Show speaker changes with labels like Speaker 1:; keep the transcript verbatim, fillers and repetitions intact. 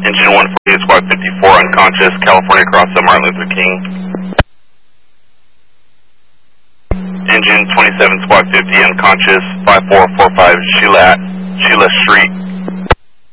Speaker 1: Engine one forty-eight, Squawk fifty-four, unconscious, California cross at Martin Luther King. Engine twenty-seven, Squawk fifty, unconscious, five four four five, Sheila, Sheila Street.